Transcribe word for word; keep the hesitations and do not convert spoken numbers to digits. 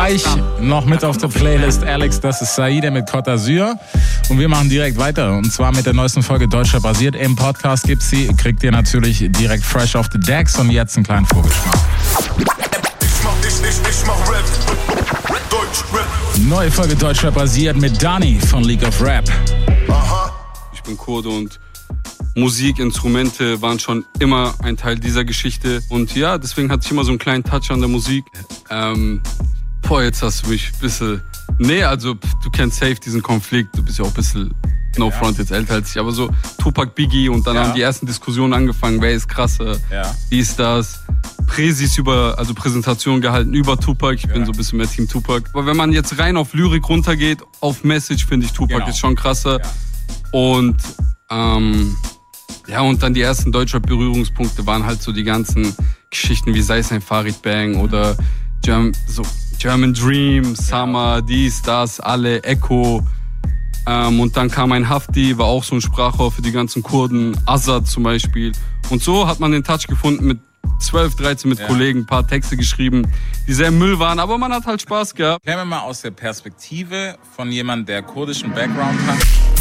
Gleich noch mit auf der Playlist Alex, das ist Saide mit Côte d'Azur. Und wir machen direkt weiter. Und zwar mit der neuesten Folge Deutscher basiert. Im Podcast gibt's sie, kriegt ihr natürlich direkt fresh off the decks. Und jetzt einen kleinen Vorgeschmack. Ich mach, ich, ich, ich mach Rap. Deutsch, Rap. Neue Folge Deutscher basiert mit Dani von League of Rap. Aha. Ich bin Kurde und Musik, Instrumente waren schon immer ein Teil dieser Geschichte. Und ja, deswegen hatte ich immer so einen kleinen Touch an der Musik. Ähm, boah, jetzt hast du mich ein bisschen... Nee, also du kennst safe diesen Konflikt. Du bist ja auch ein bisschen, no front, jetzt älter als ich. Aber so Tupac, Biggie und dann ja. haben die ersten Diskussionen angefangen. Wer ist krasser? Ja. Wie ist das? Präsis über, also Präsentationen gehalten über Tupac. Ich ja. bin so ein bisschen mehr Team Tupac. Aber wenn man jetzt rein auf Lyrik runtergeht, auf Message finde ich Tupac genau. ist schon krasser. Ja. Und... Ähm, Ja, und dann die ersten Deutschrap-Berührungspunkte waren halt so die ganzen Geschichten, wie sei es ein Farid Bang oder German, so German Dream, Summer, dies, das, alle, Echo. Ähm, und dann kam ein Hafti, war auch so ein Sprachrohr für die ganzen Kurden, Azad zum Beispiel. Und so hat man den Touch gefunden mit zwölf, dreizehn mit ja. Kollegen, ein paar Texte geschrieben, die sehr Müll waren, aber man hat halt Spaß gehabt. Kennen wir mal aus der Perspektive von jemandem, der kurdischen Background hat.